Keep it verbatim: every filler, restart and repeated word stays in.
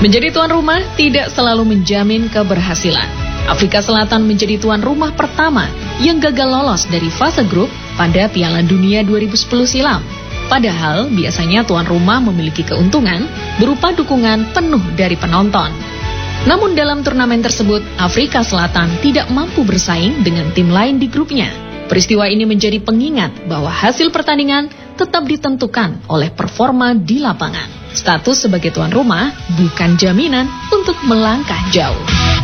Menjadi tuan rumah tidak selalu menjamin keberhasilan. Afrika Selatan menjadi tuan rumah pertama yang gagal lolos dari fase grup pada Piala Dunia dua ribu sepuluh silam. Padahal biasanya tuan rumah memiliki keuntungan berupa dukungan penuh dari penonton. Namun dalam turnamen tersebut, Afrika Selatan tidak mampu bersaing dengan tim lain di grupnya. Peristiwa ini menjadi pengingat bahwa hasil pertandingan tetap ditentukan oleh performa di lapangan. Status sebagai tuan rumah bukan jaminan untuk melangkah jauh.